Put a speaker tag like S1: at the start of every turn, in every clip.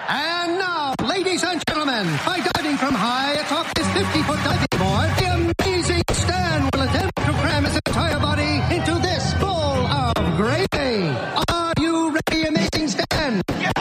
S1: And now, ladies and gentlemen, by diving from high atop this 50-foot diving board, the amazing Stan will attempt to cram his entire body into this bowl of gravy. Are you ready, amazing Stan?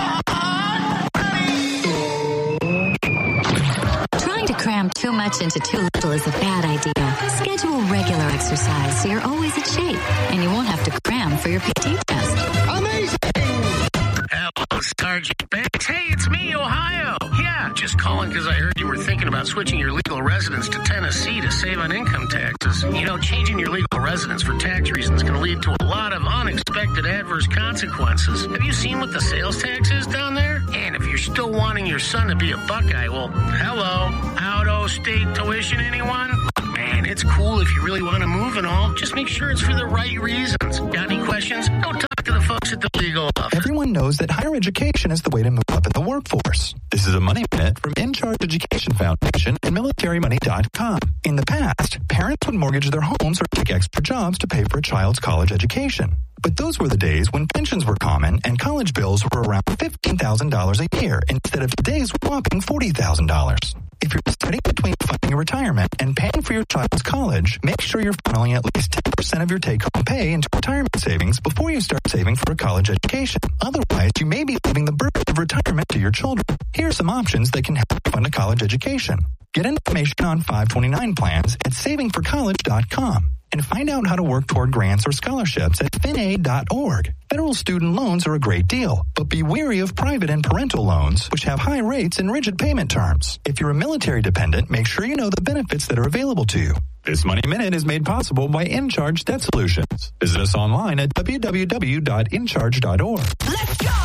S2: Trying to cram too much into too little is a bad idea. Schedule regular exercise so you're always in shape, and you won't have to cram for your PT test.
S1: Amazing!
S3: Hello, Sergeant Banks. Hey, it's me, Ohio. Yeah, just calling because I heard you were thinking about switching your legal residence to Tennessee to save on income taxes. You know, changing your legal residence for tax reasons can lead to a lot of unexpected adverse consequences. Have you seen what the sales tax is down there? And if you're still wanting your son to be a Buckeye, well, hello, out-of-state tuition, anyone? Man, it's cool if you really want to move and all. Just make sure it's for the right reasons. Got any questions? Go talk to the folks at the legal office.
S4: Everyone knows that higher education is the way to move up in the workforce. This is a Money Minute from In Charge Education Foundation and MilitaryMoney.com. In the past, parents would mortgage their homes or take extra jobs to pay for a child's college education. But those were the days when pensions were common and college bills were around $15,000 a year instead of today's whopping $40,000. If you're deciding between funding your retirement and paying for your child's college, make sure you're funneling at least 10% of your take-home pay into retirement savings before you start saving for a college education. Otherwise, you may be leaving the burden of retirement to your children. Here are some options that can help you fund a college education. Get information on 529 plans at savingforcollege.com. And find out how to work toward grants or scholarships at finaid.org. Federal student loans are a great deal, but be wary of private and parental loans, which have high rates and rigid payment terms. If you're a military dependent, make sure you know the benefits that are available to you. This Money Minute is made possible by InCharge Debt Solutions. Visit us online at www.incharge.org.
S5: Let's go!